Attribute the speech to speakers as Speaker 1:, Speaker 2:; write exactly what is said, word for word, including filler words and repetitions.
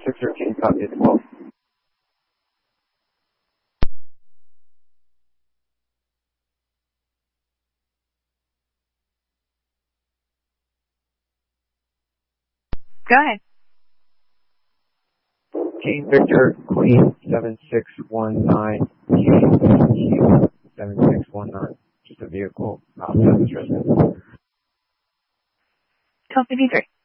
Speaker 1: six thirteen, copy at twelve.
Speaker 2: Go ahead.
Speaker 1: King Victor, Queen, seven six one nine, King Q, seven six one nine. Just a vehicle, not a resident.
Speaker 2: twelve fifty-three.